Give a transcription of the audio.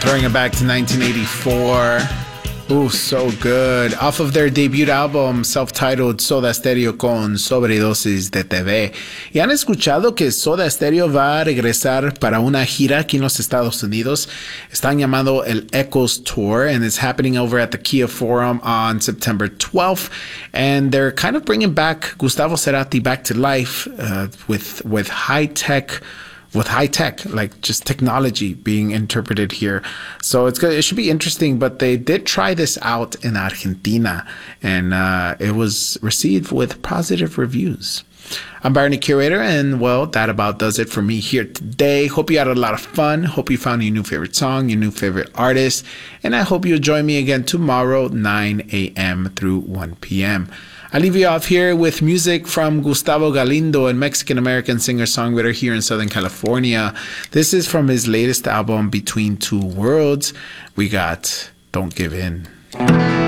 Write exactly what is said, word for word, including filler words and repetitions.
Throwing it back to nineteen eighty-four. Ooh, so good. Off of their debut album, self-titled Soda Stereo con Sobredosis de T V. Y han escuchado que Soda Stereo va a regresar para una gira aquí en los Estados Unidos. Están llamando el Echoes Tour, and it's happening over at the Kia Forum on September twelfth. And they're kind of bringing back Gustavo Cerati back to life uh, with with high-tech with high tech, like just technology being interpreted here. So it's good. It should be interesting, but they did try this out in Argentina, and uh, it was received with positive reviews. I'm Barney Curator, and well, that about does it for me here today. Hope you had a lot of fun. Hope you found your new favorite song, your new favorite artist, and I hope you'll join me again tomorrow, nine a.m. through one p.m. I leave you off here with music from Gustavo Galindo, a Mexican-American singer-songwriter here in Southern California. This is from his latest album, Between Two Worlds. We got Don't Give In.